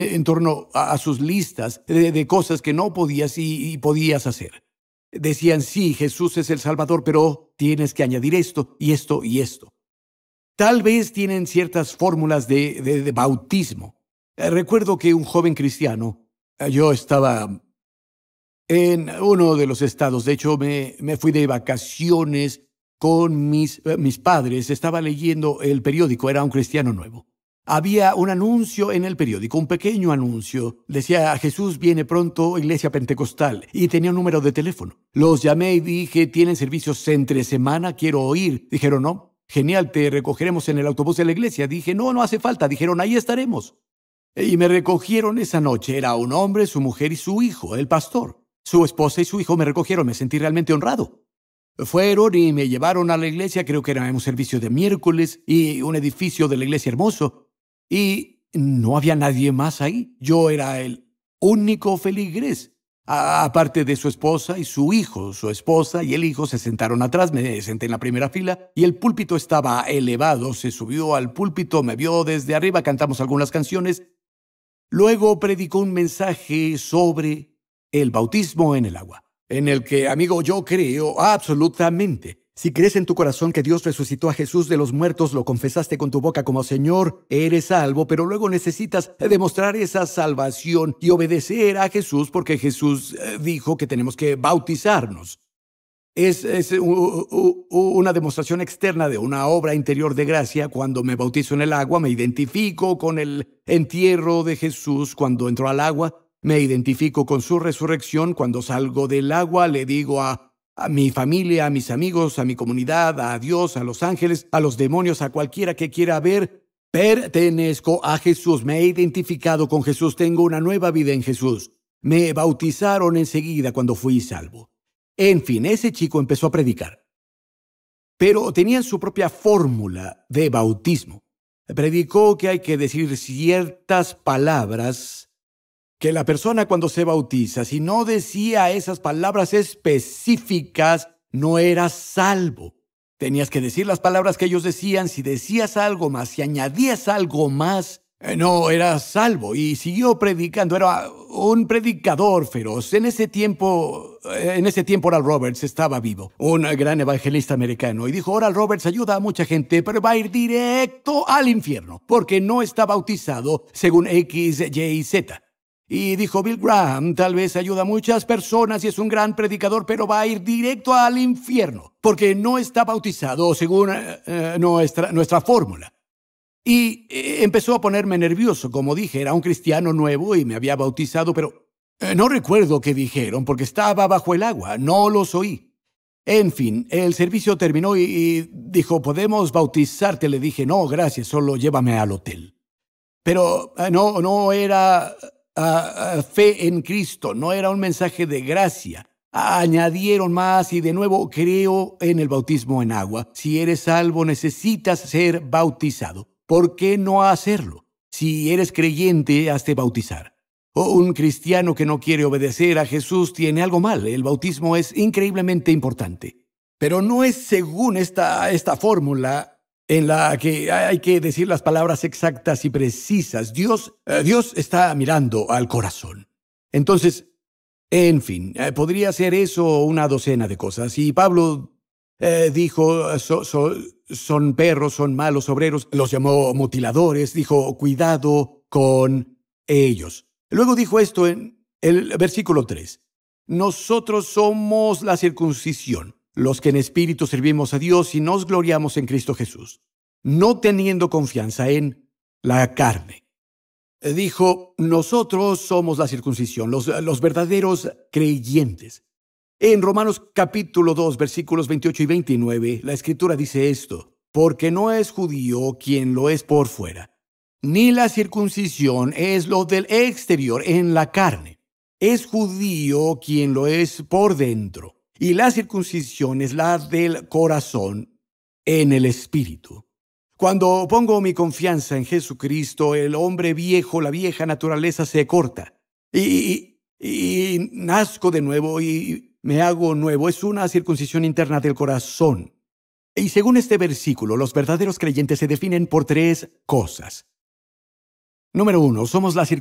en torno a sus listas de cosas que no podías y podías hacer. Decían, sí, Jesús es el Salvador, pero tienes que añadir esto y esto y esto. Tal vez tienen ciertas fórmulas de bautismo. Recuerdo que un joven cristiano, yo estaba en uno de los estados, de hecho me fui de vacaciones con mis padres, estaba leyendo el periódico, era un cristiano nuevo. Había un anuncio en el periódico, un pequeño anuncio. Decía, Jesús viene pronto, Iglesia Pentecostal, y tenía un número de teléfono. Los llamé y dije, ¿tienen servicios entre semana? Quiero oír. Dijeron, no. Genial, te recogeremos en el autobús de la iglesia. Dije, no hace falta. Dijeron, ahí estaremos. Y me recogieron esa noche. Era un hombre, su mujer y su hijo, el pastor. Su esposa y su hijo me recogieron. Me sentí realmente honrado. Fueron y me llevaron a la iglesia. Creo que era un servicio de miércoles y un edificio de la iglesia hermoso. Y no había nadie más ahí. Yo era el único feligrés. Aparte de su esposa y su hijo, su esposa y el hijo se sentaron atrás, me senté en la primera fila y el púlpito estaba elevado. Se subió al púlpito, me vio desde arriba, cantamos algunas canciones. Luego predicó un mensaje sobre el bautismo en el agua, en el que, amigo, yo creo absolutamente. Si crees en tu corazón que Dios resucitó a Jesús de los muertos, lo confesaste con tu boca como Señor, eres salvo, pero luego necesitas demostrar esa salvación y obedecer a Jesús porque Jesús dijo que tenemos que bautizarnos. Es una demostración externa de una obra interior de gracia. Cuando me bautizo en el agua, me identifico con el entierro de Jesús cuando entró al agua. Me identifico con su resurrección. Cuando salgo del agua, le digo a mi familia, a mis amigos, a mi comunidad, a Dios, a los ángeles, a los demonios, a cualquiera que quiera ver, pertenezco a Jesús. Me he identificado con Jesús. Tengo una nueva vida en Jesús. Me bautizaron enseguida cuando fui salvo. En fin, ese chico empezó a predicar. Pero tenían su propia fórmula de bautismo. Predicó que hay que decir ciertas palabras que la persona cuando se bautiza, si no decía esas palabras específicas, no era salvo. Tenías que decir las palabras que ellos decían. Si decías algo más, si añadías algo más, no eras salvo. Y siguió predicando. Era un predicador feroz. En ese tiempo Oral Roberts estaba vivo, un gran evangelista americano. Y dijo, Oral Roberts ayuda a mucha gente, pero va a ir directo al infierno, porque no está bautizado según X, Y y Z. Y dijo, Bill Graham tal vez ayuda a muchas personas y es un gran predicador, pero va a ir directo al infierno, porque no está bautizado según nuestra fórmula. Y empezó a ponerme nervioso. Como dije, era un cristiano nuevo y me había bautizado, pero no recuerdo qué dijeron porque estaba bajo el agua. No los oí. En fin, el servicio terminó y dijo, ¿podemos bautizarte? Le dije, no, gracias, solo llévame al hotel. Pero no era fe en Cristo, no era un mensaje de gracia. Añadieron más y de nuevo creo en el bautismo en agua. Si eres salvo, necesitas ser bautizado. ¿Por qué no hacerlo? Si eres creyente, hazte bautizar. Un cristiano que no quiere obedecer a Jesús tiene algo mal. El bautismo es increíblemente importante. Pero no es según esta fórmula en la que hay que decir las palabras exactas y precisas. Dios está mirando al corazón. Entonces, en fin, podría ser eso una docena de cosas. Y Pablo dijo, son perros, son malos obreros. Los llamó mutiladores. Dijo, cuidado con ellos. Luego dijo esto en el versículo 3. Nosotros somos la circuncisión, los que en espíritu servimos a Dios y nos gloriamos en Cristo Jesús, no teniendo confianza en la carne. Dijo, nosotros somos la circuncisión, los verdaderos creyentes. En Romanos capítulo 2, versículos 28 y 29, la Escritura dice esto, porque no es judío quien lo es por fuera, ni la circuncisión es lo del exterior en la carne. Es judío quien lo es por dentro, y la circuncisión es la del corazón en el espíritu. Cuando pongo mi confianza en Jesucristo, el hombre viejo, la vieja naturaleza se corta, y nazco de nuevo y me hago nuevo. Es una circuncisión interna del corazón. Y según este versículo, los verdaderos creyentes se definen por 3 cosas. Número 1, somos la circuncisión